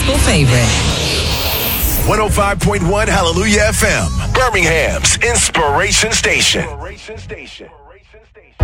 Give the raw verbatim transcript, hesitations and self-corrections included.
gospel favorite. one oh five point one Hallelujah F M, Birmingham's Inspiration Station.